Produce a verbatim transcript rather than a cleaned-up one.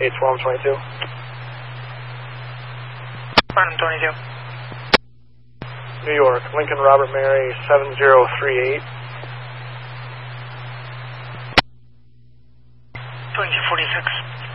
eight twelve twenty-two. Random twenty-two. New York, Lincoln Robert Mary seven zero three eight. twenty forty-six.